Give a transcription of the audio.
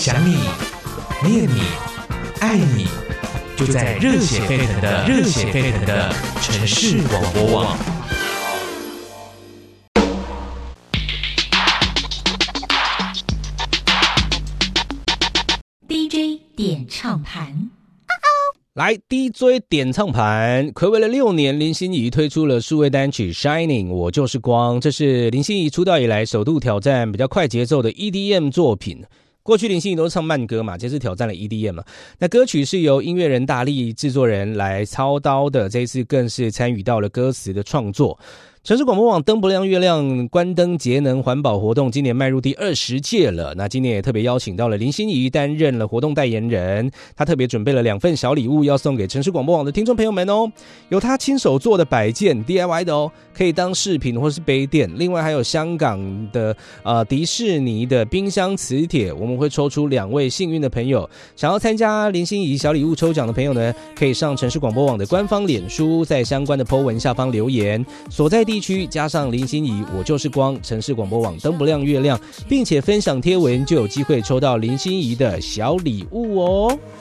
想你、念你、爱你，就在热血沸腾的城市广播网。 DJ 点唱盘。 来 DJ 点唱盘，睽违了6年，林心怡推出了数位单曲 Shining 我就是光，这是林心怡出道以来首度挑战比较快节奏的 EDM 作品。过去林心怡都是唱慢歌嘛，这次挑战了 EDM 嘛。那歌曲是由音乐人大力制作人来操刀的，这一次更是参与到了歌词的创作。城市广播网灯不亮月亮关灯节能环保活动今年迈入第20届了，那今年也特别邀请到了林心怡担任了活动代言人，他特别准备了2份小礼物要送给城市广播网的听众朋友们哦，有他亲手做的摆件 DIY 的哦，可以当饰品或是杯垫，另外还有香港的迪士尼的冰箱磁铁，我们会抽出2位幸运的朋友，想要参加林心怡小礼物抽奖的朋友呢，可以上城市广播网的官方脸书，在相关的 po 文下方留言，所在地区加上林心怡我就是光城市广播网灯不亮月亮，并且分享贴文就有机会抽到林心怡的小礼物哦。